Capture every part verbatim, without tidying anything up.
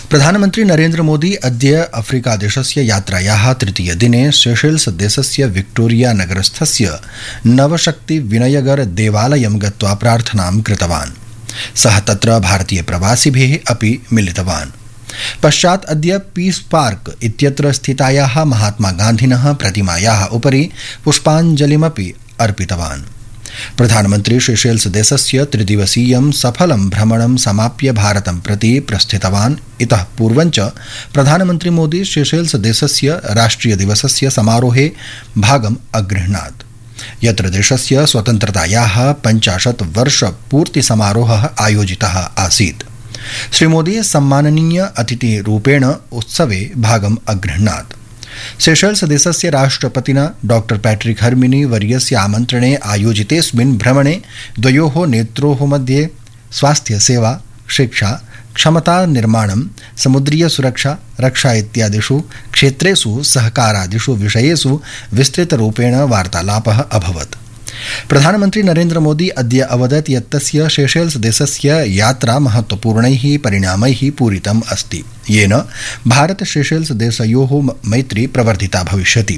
प्रधानमन्त्री नरेन्द्र मोदी अद्य अफ्रीका देशस्य यात्रायाः तृतीय दिने सेशेल्स देशस्य विक्टोरिया नगरस्थस्य नवशक्ति विनयगर देवालयं गत्वा प्रार्थनां कृतवान्। सः तत्र भारतीय प्रवासिभिः अपि मिलितवान्। पश्चात् अद्य पीस पार्क इत्यत्र स्थितायाः महात्मा गान्धिनः प्रतिमायाः उपरि पुष्पाञ्जलिमपि अर्पितवान्। प्रधानमन्त्री सेशेल्स देशस्य त्रिदिवसीयं सफलं भ्रमणं समाप्य भारतं प्रति प्रस्थितवान्। इतः पूर्वं च प्रधानमन्त्री मोदी सेशेल्स देशस्य राष्ट्रियदिवसस्य समारोहे भागम् अगृह्णात्, यत्र देशस्य स्वतन्त्रतायाः पञ्चाशत् वर्ष पूर्तिसमारोहः आयोजितः आसीत्। श्रीमोदी सम्माननीय अतिथिरूपेण उत्सवे भागम् अगृह्णात्। सेशेल्स देशस्य राष्ट्रपतिना डॉक्टर पैट्रिक हर्मिनी वर्यस्य आमन्त्रणे आयोजितेऽस्मिन् भ्रमणे द्वयोः नेत्रोः मध्ये स्वास्थ्यसेवा, शिक्षा, क्षमता निर्माणं, समुद्रीय सुरक्षा, रक्षा इत्यादिषु क्षेत्रेषु सहकारादिषु विषयेषु विस्तृतरूपेण वार्तालापः अभवत्। प्रधानमन्त्री नरेन्द्र मोदी अद्य अवदत् यत् तस्य सेशेल्स देशस्य यात्रा महत्वपूर्णैः परिणामैः पूरितम् अस्ति, येन भारत सेशेल्स देशयोः मैत्री प्रवर्धिता भविष्यति।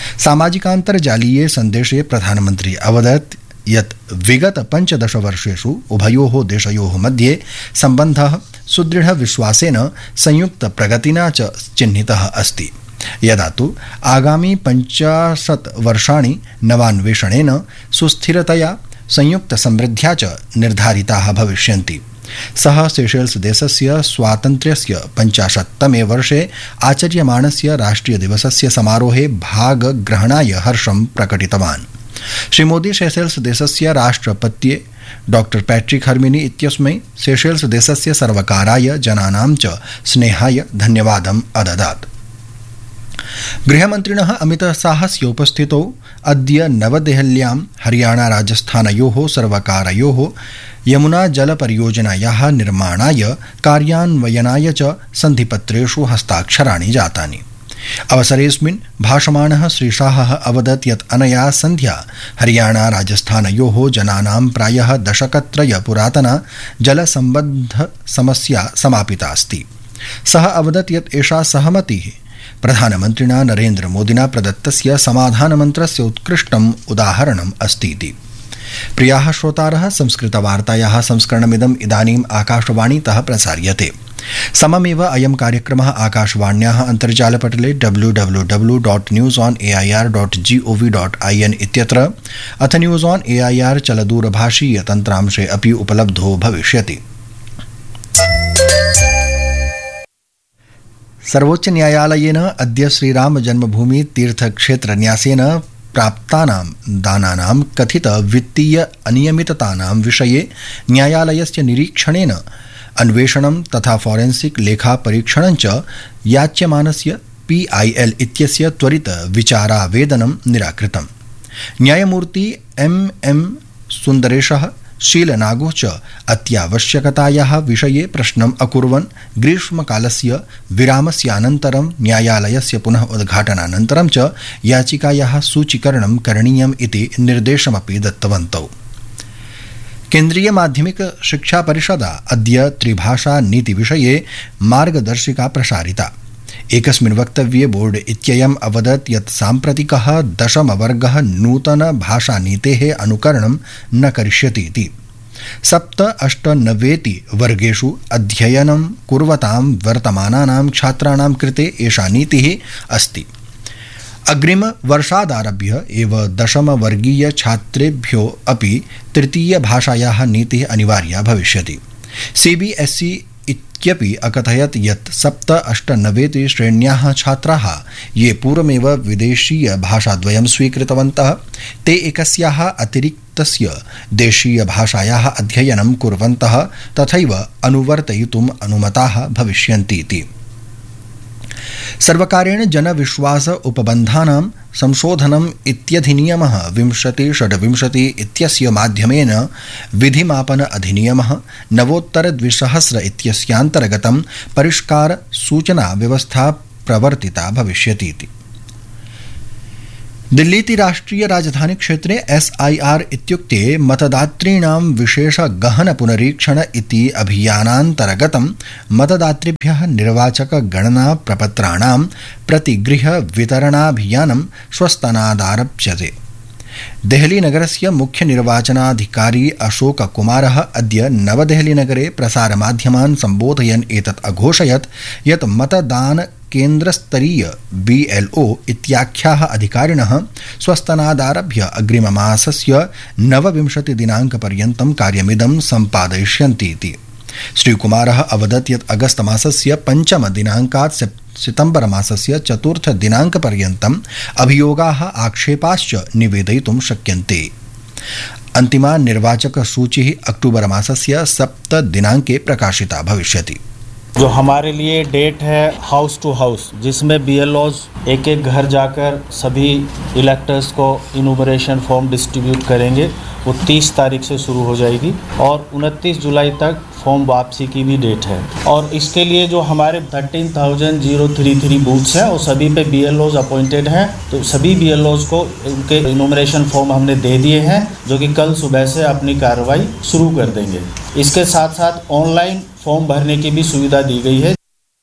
सामाजिकान्तर्जालीये सन्देशे प्रधानमन्त्री अवदत् यत् विगत पञ्चदश वर्षेषु उभयोः देशयोः मध्ये सम्बन्धः सुदृढविश्वासेन संयुक्त प्रगतिना च चिह्नितः अस्ति। यदा तु आगामी पञ्चाशत् वर्षाणि नवान्वेषणेन सुस्थिरतया संयुक्तसमृद्ध्या च निर्धारिताः भविष्यन्ति। सः सेशेल्स देशस्य स्वातन्त्र्यस्य पञ्चाशत्तमे वर्षे आचर्यमाणस्य राष्ट्रियदिवसस्य समारोहे भागग्रहणाय हर्षं प्रकटितवान्। श्रीमोदी सेशेल्स देशस्य राष्ट्रपत्ये डॉक्टर पैट्रिक हर्मिनी इत्यस्मै सेशेल्स देशस्य सर्वकाराय, जनानां च स्नेहाय धन्यवादम् अददात्। गृहमन्त्रिणः अमितशाहस्योपस्थितौ अद्य नवदेहल्यां हरियाणा राजस्थानयोः सर्वकारयोः यमुना जलपरियोजनायाः निर्माणाय कार्यान्वयनाय च सन्धिपत्रेषु हस्ताक्षराणि जातानि। अवसरेऽस्मिन् भाषमाणः श्रीशाहः अवदत् यत् अनया सन्ध्या हरियाणा राजस्थानयोः जनानां प्रायः दशकत्रय पुरातना जलसम्बद्धसमस्या समापिता अस्ति। सः अवदत् यत् एषा सहमतिः प्रधानमन्त्रिणा नरेन्द्र मोदिना प्रदत्तस्य समाधानमन्त्रस्य उत्कृष्टम् उदाहरणम् अस्तीति। प्रियाः श्रोतारः, संस्कृतवार्तायाः संस्करणमिदम् इदानीम् आकाशवाणीतः प्रसार्यते। सममेव अयं कार्यक्रमः आकाशवाण्याः अन्तर्जालपटले W W W dot news on A I are dot जि ओ वि डाट् ऐ एन् इत्यत्र अथ न्यूस् आन् ए ऐ आर् चलदूरभाषीयतन्त्रांशे अपि उपलब्धो भविष्यति। सर्वोच्च न्यायालयेन अद्य श्रीराम जन्मभूमि तीर्थक्षेत्र न्यासेन प्राप्तानां दानानां कथित वित्तीय अनियमिततानां विषये न्यायालयस्य निरीक्षणेन अन्वेषणं तथा फॉरेंसिक लेखा परीक्षणं च याच्यमानस्य पी आई एल इत्यस्य त्वरित विचारावेदनं निराकृतम्। न्यायमूर्ति एम एम सुन्दरेशः शीलनागो च अत्यावश्यकतायाः विषये प्रश्नम् अकुर्वन् ग्रीष्मकालस्य विरामस्यानन्तरं न्यायालयस्य पुनः उद्घाटनानन्तरं च याचिकायाः सूचीकरणं करणीयम् इति निर्देशमपि दत्तवन्तौ। केन्द्रीय माध्यमिक शिक्षा परिषदा अद्य त्रिभाषा नीति विषये मार्गदर्शिका प्रसारिता। एकस्मिन् वक्तव्ये बोर्ड इत्ययम् अवदत् यत् साम्प्रतिकः दशमवर्गः नूतन भाषानीतेः अनुकरणं न करिष्यति इति। सप्त अष्ट नवेति वर्गेषु अध्ययनं कुर्वतां वर्तमानानां छात्राणां कृते एषा नीतिः अस्ति। अग्रिम वर्षादारभ्य एव दशमवर्गीय छात्रेभ्यो अपि तृतीय भाषायाः नीतिः अनिवार्या भविष्यति। सीबीएसई इत्यपि अकथयत् यत् सप्त अष्ट नवेति श्रेण्याः छात्राः ये पूर्वमेव विदेशीय भाषाद्वयं स्वीकृतवन्तः ते एकस्याः अतिरिक्तस्य देशीय भाषायाः अध्ययनं कुर्वन्तः तथैव अनुवर्तयितुम् अनुमताः भविष्यन्ति इति। सर्वकारेण जनविश्वास उपबन्धानां संशोधनम् इत्यधिनियमः विंशति षड्विंशति इत्यस्य माध्यमेन विधिमापन अधिनियमः नवोत्तर द्विसहस्र इत्यस्यान्तर्गतं परिष्कार सूचना व्यवस्था प्रवर्तिता भविष्यति इति। दिल्लीति राष्ट्रिय राजधानी क्षेत्रे एस आई आर इत्युक्ते मतदातॄणां विशेष गहन पुनरीक्षण इति अभियानान्तर्गतं मतदातृभ्यः निर्वाचक गणना प्रपत्राणां प्रतिगृह वितरणाभियानं श्वस्तनादारभ्यते। देहली नगरस्य मुख्य निर्वाचनाधिकारी अशोक कुमारः अद्य नवदेहलीनगरे प्रसारमाध्यमान् सम्बोधयन् एतत् अघोषयत् यत् मतदान केन्द्रस्तरीय बी एल ओ इत्याख्याः अधिकारिणः स्वस्तनादारभ्य अग्रिममासस्य नवविंशतिदिनाङ्कपर्यन्तं कार्यमिदं सम्पादयिष्यन्ति इति। श्रीकुमारः अवदत् यत् अगस्त मासस्य पञ्चमदिनाङ्कात् सितम्बर मासस्य चतुर्थदिनाङ्कपर्यन्तम् अभियोगाः आक्षेपाश्च निवेदयितुं शक्यन्ते। अन्तिमा निर्वाचकसूचिः अक्टूबर मासस्य सप्तदिनाङ्के प्रकाशिता भविष्यति। जो हमारे लिए डेट है हाउस टू हाउस, जिसमें बीएलओज एक एक घर जाकर सभी इलेक्टर्स को इनुमरेशन फॉर्म डिस्ट्रीब्यूट करेंगे, वो तीस तारीख से शुरू हो जाएगी और उनतीस जुलाई तक फॉर्म वापसी की भी डेट है। और इसके लिए जो हमारे thirteen thousand zero three three booths हैं और सभी पे बीएलओज अपॉइंटेड हैं, तो सभी बीएलओज को उनके इनुमरेशन फॉर्म हमने दे दिए हैं, जो कि कल सुबह से अपनी कार्रवाई शुरू कर देंगे। इसके साथ साथ ऑनलाइन फॉर्म भरने की भी सुविधा दी गई है।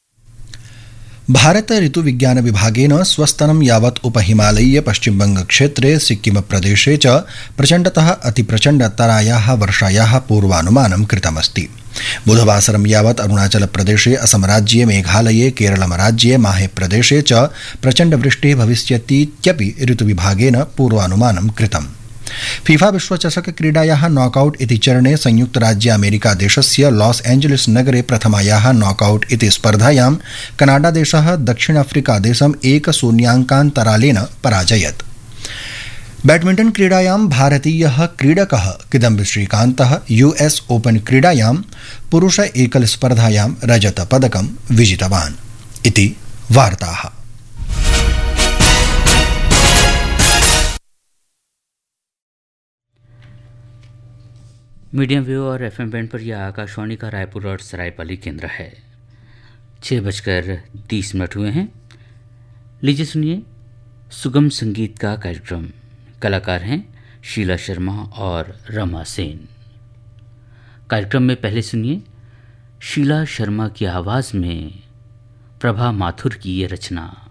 भारत ऋतु विज्ञान विभागेन स्वस्तनं यावत् उपहिमालयीय पश्चिमबंग क्षेत्रे सिक्किम प्रदेशे च प्रचण्डतः अतिप्रचण्डतरायाः वर्षायाः पूर्वानुमानं कृतमस्ति। बुधवासरं यावत् अरुणाचल प्रदेशे, असम राज्ये, मेघालये, केरलम राज्ये, माहे प्रदेशे च प्रचण्डवृष्टिः भविष्यतीत्यपि ऋतुविभागेन पूर्वानुमानं कृतम्। फीफा विश्वचषक क्रीडायाः नॉकआउट इति चरणे संयुक्त राज्य अमेरिका देशस्य लॉस एंजलिस नगरे प्रथमायाः नॉकआउट इति स्पर्धायां कनाडा देशः दक्षिण अफ्रीका देशम् एक शून्याङ्कान्तरालेन पराजयत्। बैडमिण्टन क्रीडायां भारतीयः क्रीडकः किदम्बी श्रीकान्तः यूएस ओपन क्रीडायां पुरुष एकल स्पर्धायां रजतपदकं विजितवान् इति वार्ताः। मीडियम वेव और एफएम बैंड पर यह आकाशवाणी का रायपुर और सरायपाली केंद्र है। छः बजकर तीस मिनट हुए हैं। लीजिए सुनिए सुगम संगीत का कार्यक्रम। कलाकार हैं शीला शर्मा और रमा सेन। कार्यक्रम में पहले सुनिए शीला शर्मा की आवाज़ में प्रभा माथुर की ये रचना।